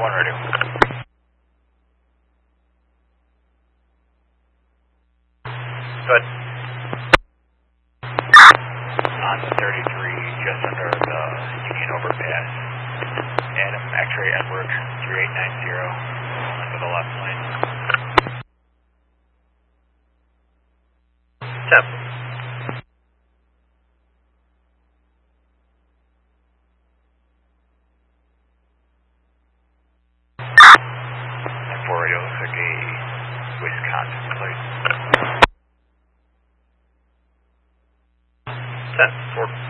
1 radio. Good. On 33, just under the Union overpass. Adam, X-ray Edward, 3890, under the left lane. 10. And 4 radio looks like a Wisconsin plate. 10, 4.